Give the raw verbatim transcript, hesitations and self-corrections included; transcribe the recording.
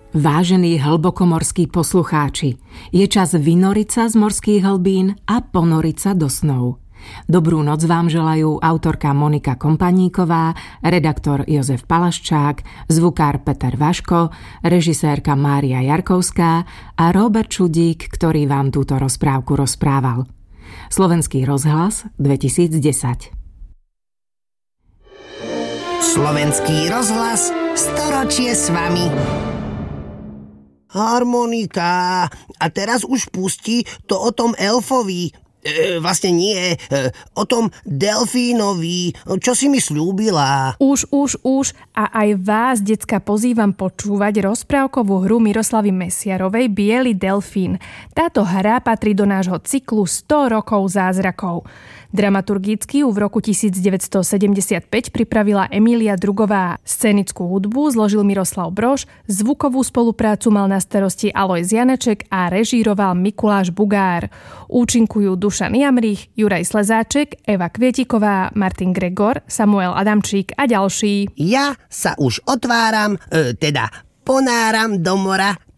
Vážení hlbokomorskí poslucháči, je čas vynoriť sa z morských hlbín a ponoriť sa do snov. Dobrú noc vám želajú autorka Monika Kompaníková, redaktor Jozef Palaščák, zvukár Peter Vaško, režisérka Mária Jarkovská a Robert Čudík, ktorý vám túto rozprávku rozprával. Slovenský rozhlas dvetisícdesať. Slovenský rozhlas, storočie s vami. Harmonika. A teraz už pustí to o tom elfovi. E, vlastne nie, e, o tom delfínovi. Čo si mi sľúbila? Už, už, už. A aj vás, decka, pozývam počúvať rozprávkovú hru Miroslavy Mesiarovej Biely delfín. Táto hra patrí do nášho cyklu sto rokov zázrakov. Dramaturgicky ju v roku devätnásťsedemdesiatpäť pripravila Emília Drugová. Scénickú hudbu zložil Miroslav Brož, zvukovú spoluprácu mal na starosti Alojz Janeček a režíroval Mikuláš Bugár. Účinkujú Dušan Jamrich, Juraj Slezáček, Eva Kvietiková, Martin Gregor, Samuel Adamčík a ďalší. Ja sa už otváram, e, teda ponáram do mora